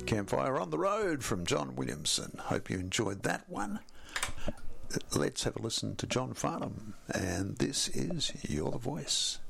Campfire on the Road from John Williamson. Hope you enjoyed that one. Let's have a listen to John Farnham, and this is You're the Voice.